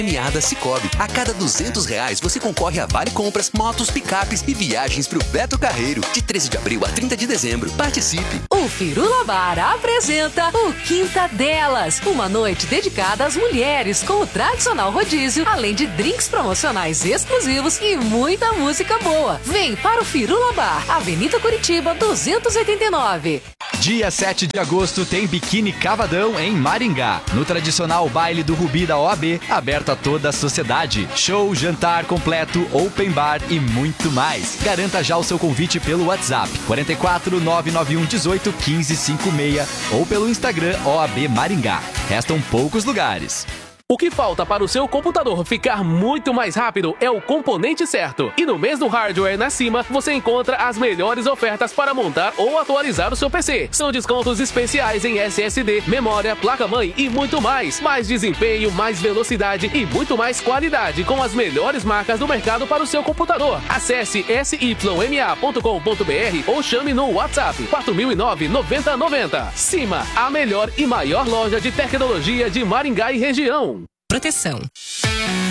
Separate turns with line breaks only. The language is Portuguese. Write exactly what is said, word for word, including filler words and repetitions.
premiada Cicobi. A cada duzentos reais você concorre a vale compras, motos, picapes e viagens pro Beto Carreiro. De treze de abril a trinta de dezembro. Participe!
O Firula Bar apresenta o Quinta Delas, uma noite dedicada às mulheres com o tradicional rodízio, além de drinks promocionais exclusivos e muita música boa. Vem para o Firula Bar, Avenida Curitiba duzentos e oitenta e nove.
Dia sete de agosto tem Biquíni Cavadão em Maringá. No tradicional baile do Rubi da O A B, aberto a toda a sociedade. Show, jantar completo, open bar e muito mais. Garanta já o seu convite pelo WhatsApp quatro quatro nove nove um um oito um cinco cinco seis ou pelo Instagram O A B Maringá. Restam poucos lugares.
O que falta para o seu computador ficar muito mais rápido é o componente certo. E no mês do hardware na Cima, você encontra as melhores ofertas para montar ou atualizar o seu P C. São descontos especiais em S S D, memória, placa-mãe e muito mais. Mais desempenho, mais velocidade e muito mais qualidade com as melhores marcas do mercado para o seu computador. Acesse s y m a ponto com ponto b r ou chame no WhatsApp quatro mil e nove, noventa noventa. Cima, a melhor e maior loja de tecnologia de Maringá e região.
Proteção.